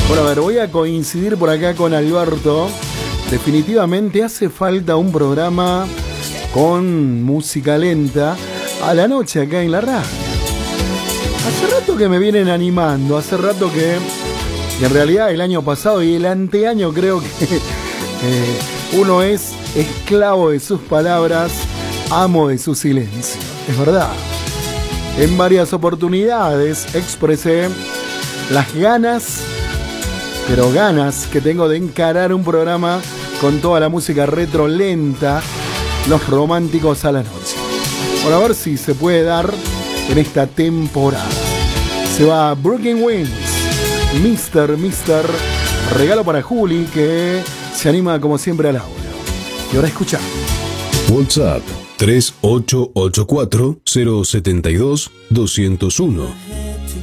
Bueno, a ver, voy a coincidir por acá con Alberto. Definitivamente hace falta un programa con música lenta a la noche acá en la radio. Hace rato que me vienen animando, hace rato que en realidad el año pasado y el anteaño creo que uno es esclavo de sus palabras, amo de su silencio. Es verdad. En varias oportunidades expresé las ganas, pero ganas que tengo de encarar un programa con toda la música retro lenta, los románticos a la noche. Por a ver si se puede dar en esta temporada. Se va Brooklyn Wings, Mister, regalo para Juli que se anima como siempre al audio. Y ahora escucha. WhatsApp 3884 072 201.